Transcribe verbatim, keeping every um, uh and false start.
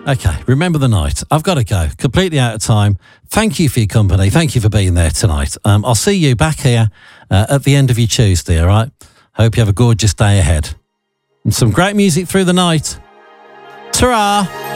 Okay, remember the night. I've got to go. Completely out of time. Thank you for your company. Thank you for being there tonight. Um, I'll see you back here uh, at the end of your Tuesday, all right? Hope you have a gorgeous day ahead. And some great music through the night. Ta-ra!